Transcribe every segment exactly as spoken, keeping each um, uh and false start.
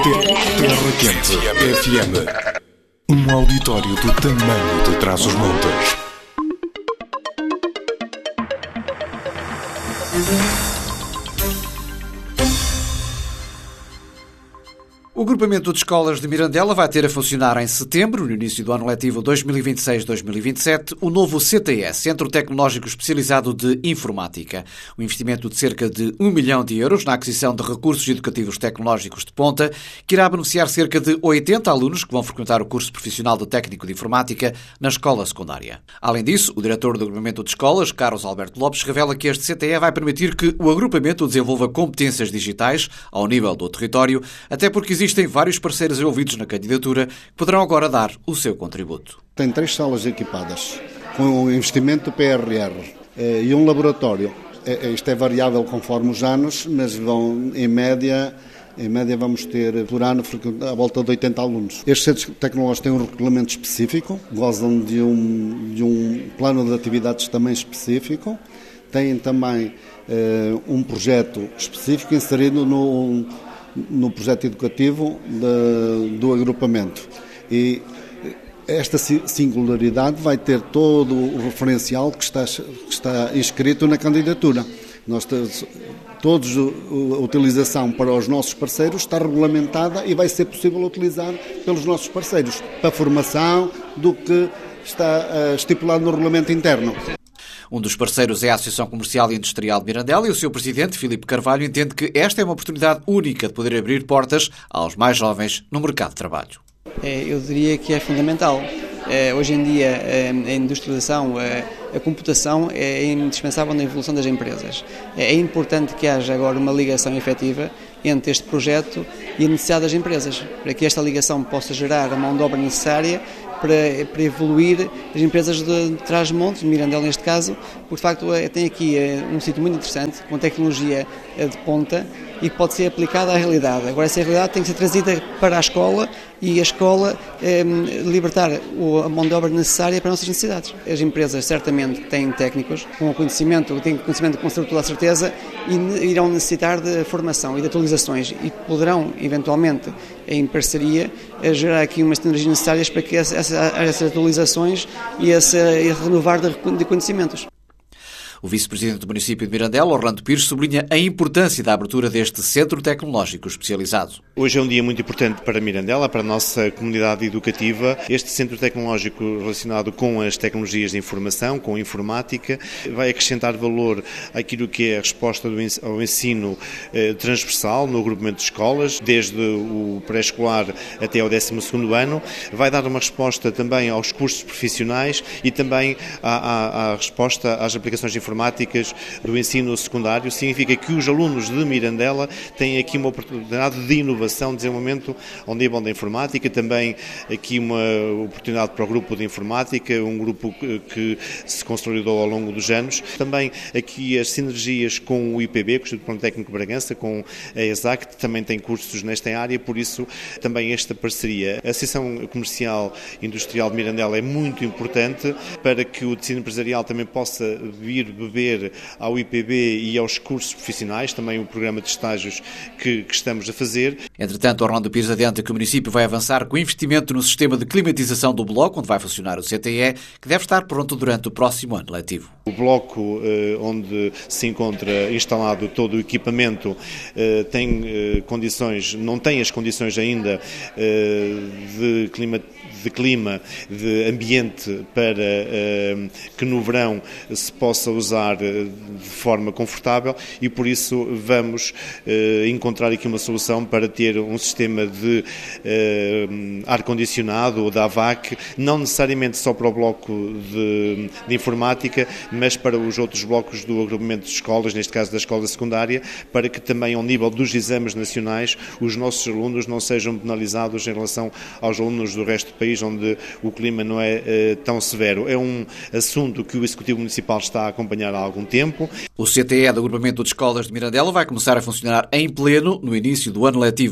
Terra Quente F M. Um auditório do tamanho de Trás-os-Montes. O agrupamento de escolas de Mirandela vai ter a funcionar em setembro, no início do ano letivo dois mil e vinte e seis dois mil e vinte e sete, o novo C T E, Centro Tecnológico Especializado de Informática. Um investimento de cerca de um milhão de euros na aquisição de recursos educativos tecnológicos de ponta, que irá beneficiar cerca de oitenta alunos que vão frequentar o curso profissional de técnico de informática na escola secundária. Além disso, o diretor do agrupamento de escolas, Carlos Alberto Lopes, revela que este C T E vai permitir que o agrupamento desenvolva competências digitais ao nível do território, até porque existe Existem vários parceiros envolvidos na candidatura que poderão agora dar o seu contributo. Tem três salas equipadas, com o investimento do P R R e um laboratório. Isto é variável conforme os anos, mas vão, em média, em média vamos ter por ano à volta de oitenta alunos. Estes centros tecnológicos têm um regulamento específico, gozam de um, de um plano de atividades também específico, têm também uh, um projeto específico inserido no... no projeto educativo de, do agrupamento. E esta singularidade vai ter todo o referencial que está, que está inscrito na candidatura. Nós todos a utilização para os nossos parceiros está regulamentada e vai ser possível utilizar pelos nossos parceiros para formação do que está estipulado no regulamento interno. Um dos parceiros é a Associação Comercial e Industrial de Mirandela e o seu presidente, Filipe Carvalho, entende que esta é uma oportunidade única de poder abrir portas aos mais jovens no mercado de trabalho. Eu diria que é fundamental. Hoje em dia, a industrialização, a computação é indispensável na evolução das empresas. É importante que haja agora uma ligação efetiva entre este projeto e a necessidade das empresas, para que esta ligação possa gerar a mão de obra necessária Para, para evoluir as empresas de, de Trás-os-Montes, Mirandela neste caso, porque de facto tem aqui um sítio muito interessante, com tecnologia de ponta e que pode ser aplicada à realidade. Agora essa realidade tem que ser trazida para a escola e a escola eh, libertar a mão de obra necessária para as nossas necessidades. As empresas certamente têm técnicos com o conhecimento, têm conhecimento com toda a certeza e irão necessitar de formação e de atualizações e poderão eventualmente em parceria gerar aqui umas tecnologias necessárias para que essas, essas atualizações e esse renovar de conhecimentos. O vice-presidente do município de Mirandela, Orlando Pires, sublinha a importância da abertura deste centro tecnológico especializado. Hoje é um dia muito importante para Mirandela, para a nossa comunidade educativa. Este centro tecnológico relacionado com as tecnologias de informação, com a informática, vai acrescentar valor àquilo que é a resposta ao ensino eh, transversal no agrupamento de escolas, desde o pré-escolar até ao décimo segundo ano. Vai dar uma resposta também aos cursos profissionais e também à, à, à resposta às aplicações de informáticas do ensino secundário. Significa que os alunos de Mirandela têm aqui uma oportunidade de inovação, de desenvolvimento ao nível da informática, também aqui uma oportunidade para o grupo de informática, um grupo que se consolidou ao longo dos anos. Também aqui as sinergias com o I P B, com o Instituto Politécnico de Bragança, com a ESAC, que também tem cursos nesta área, por isso também esta parceria. A Associação Comercial e Industrial de Mirandela é muito importante para que o tecido empresarial também possa vir beber ao I P B e aos cursos profissionais, também o programa de estágios que, que estamos a fazer. Entretanto, Orlando Pires adianta que o município vai avançar com o investimento no sistema de climatização do bloco, onde vai funcionar o C T E, que deve estar pronto durante o próximo ano letivo. O bloco eh, onde se encontra instalado todo o equipamento eh, tem eh, condições, não tem as condições ainda eh, de clima, de clima, de ambiente para eh, que no verão se possa usar de forma confortável e por isso vamos eh, encontrar aqui uma solução para ter um sistema de eh, ar-condicionado ou da A V A C, não necessariamente só para o bloco de, de informática, mas para os outros blocos do agrupamento de escolas, neste caso da escola secundária, para que também ao nível dos exames nacionais os nossos alunos não sejam penalizados em relação aos alunos do resto do país, onde o clima não é eh, tão severo. É um assunto que o Executivo Municipal está a acompanhar há algum tempo. O C T E do agrupamento de escolas de Mirandela vai começar a funcionar em pleno no início do ano letivo.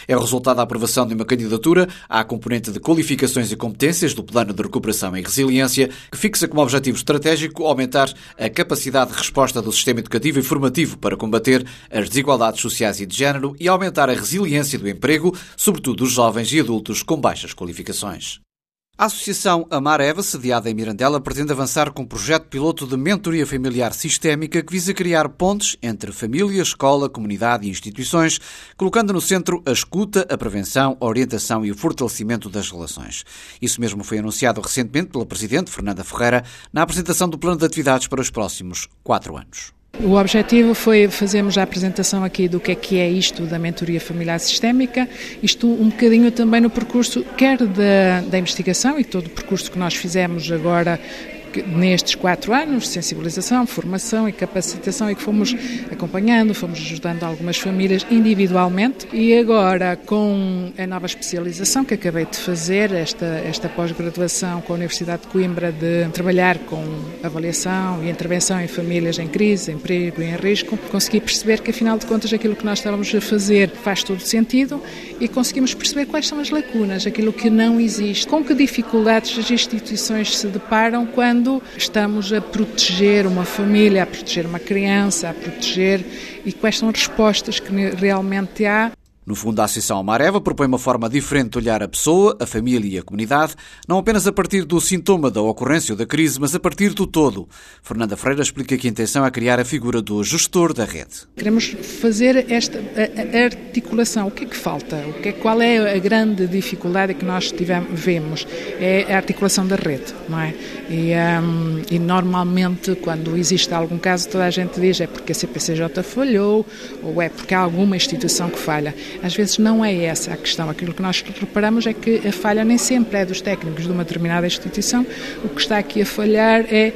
É o resultado da aprovação de uma candidatura à componente de qualificações e competências do Plano de Recuperação e Resiliência, que fixa como objetivo estratégico aumentar a capacidade de resposta do sistema educativo e formativo para combater as desigualdades sociais e de género e aumentar a resiliência do emprego, sobretudo dos jovens e adultos com baixas qualificações. A Associação Amar Eva, sediada em Mirandela, pretende avançar com um projeto piloto de mentoria familiar sistémica que visa criar pontes entre família, escola, comunidade e instituições, colocando no centro a escuta, a prevenção, a orientação e o fortalecimento das relações. Isso mesmo foi anunciado recentemente pela Presidente, Fernanda Ferreira, na apresentação do plano de atividades para os próximos quatro anos. O objetivo foi fazermos a apresentação aqui do que é que é isto da mentoria familiar sistémica, isto um bocadinho também no percurso, quer da, da investigação e todo o percurso que nós fizemos agora nestes quatro anos, sensibilização, formação e capacitação, e que fomos acompanhando, fomos ajudando algumas famílias individualmente, e agora com a nova especialização que acabei de fazer, esta, esta pós-graduação com a Universidade de Coimbra, de trabalhar com avaliação e intervenção em famílias em crise, em perigo e em risco, consegui perceber que, afinal de contas, aquilo que nós estávamos a fazer faz todo sentido e conseguimos perceber quais são as lacunas, aquilo que não existe, com que dificuldades as instituições se deparam quando estamos a proteger uma família, a proteger uma criança, a proteger, e quais são as respostas que realmente há. No fundo, a Associação Amar Eva propõe uma forma diferente de olhar a pessoa, a família e a comunidade, não apenas a partir do sintoma da ocorrência ou da crise, mas a partir do todo. Fernanda Ferreira explica que a intenção é criar a figura do gestor da rede. Queremos fazer esta a, a articulação. O que é que falta? O que é, qual é a grande dificuldade que nós tivemos, vemos? É a articulação da rede, não é? E, um, e normalmente, quando existe algum caso, toda a gente diz é porque a C P C J falhou ou é porque há alguma instituição que falha. Às vezes não é essa a questão. Aquilo que nós reparamos é que a falha nem sempre é dos técnicos de uma determinada instituição. O que está aqui a falhar é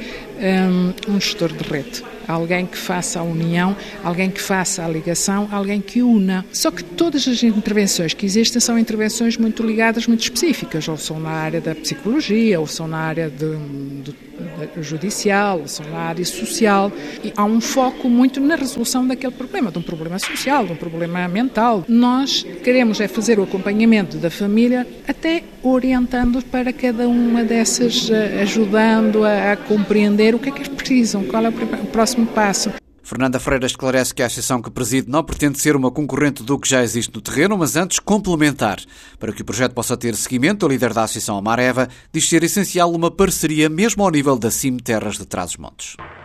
um, um gestor de rede. Alguém que faça a união, alguém que faça a ligação, alguém que una. Só que todas as intervenções que existem são intervenções muito ligadas, muito específicas, ou são na área da psicologia, ou são na área de, de, de judicial, ou são na área social. E há um foco muito na resolução daquele problema, de um problema social, de um problema mental. Nós queremos é fazer o acompanhamento da família, até orientando para cada uma dessas, ajudando a, a compreender o que é que eles precisam, qual é o próximo passo. Fernanda Ferreira esclarece que a associação que preside não pretende ser uma concorrente do que já existe no terreno, mas antes complementar. Para que o projeto possa ter seguimento, a líder da Associação Amar Eva diz ser essencial uma parceria mesmo ao nível da C I M Terras de Trás-os-Montes.